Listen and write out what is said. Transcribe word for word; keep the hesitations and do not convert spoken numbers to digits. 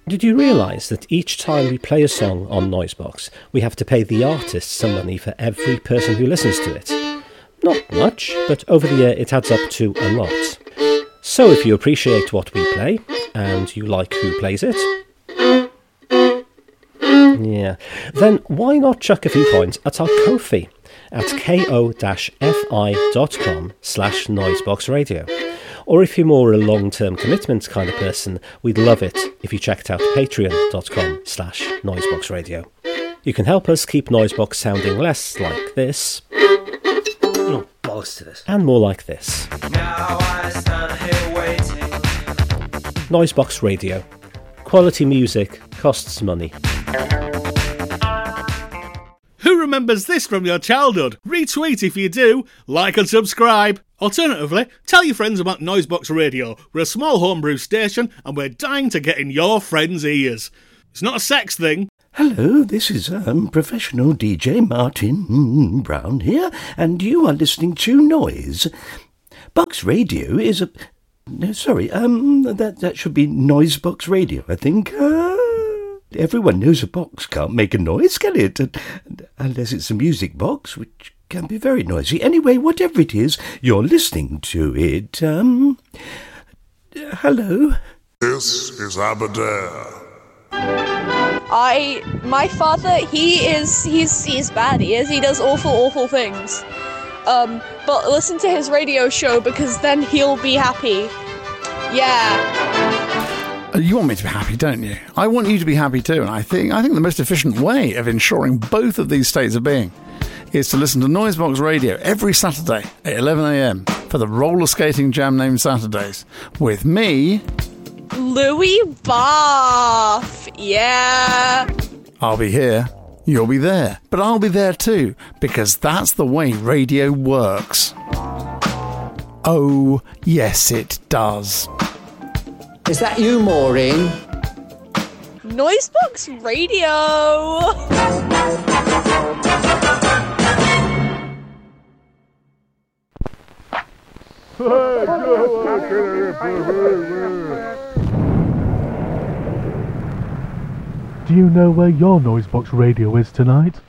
Did you realise that each time we play a song on Noisebox, we have to pay the artist some money for every person who listens to it? Not much, but over the year it adds up to a lot. So if you appreciate what we play, and you like who plays it, yeah, then why not chuck a few coins at our Ko-fi at ko-fi.com slash noiseboxradio. Or if you're more a long-term commitment kind of person, we'd love it if you checked out patreon.com slash noiseboxradio. You can help us keep Noisebox sounding less like this, oh, bollocks to this, and more like this. Now I stand here waiting. Noisebox Radio. Quality music costs money. Who remembers this from your childhood? Retweet if you do, like and subscribe. Alternatively, tell your friends about Noisebox Radio. We're a small homebrew station and we're dying to get in your friends' ears. It's not a sex thing. Hello, this is um, professional D J Martin Brown here, and you are listening to Noise. Box Radio is a... No, sorry, um, that, that should be Noisebox Radio, I think. Uh... Everyone knows a box can't make a noise, can it? Unless it's a music box, which can be very noisy. Anyway, whatever it is, you're listening to it. Um, hello? This is Aberdare. I, my father, he is, he's, he's bad, he is, he does awful, awful things. Um, but listen to his radio show because then he'll be happy. Yeah. You want me to be happy, don't you? I want you to be happy too, and I think I think the most efficient way of ensuring both of these states of being is to listen to Noisebox Radio every Saturday at eleven a.m. for the roller skating jam named Saturdays with me, Louis Bath. Yeah. I'll be here, you'll be there, but I'll be there too, because that's the way radio works. Oh, yes it does. Is that you, Maureen? Noisebox Radio! Do you know where your Noisebox Radio is tonight?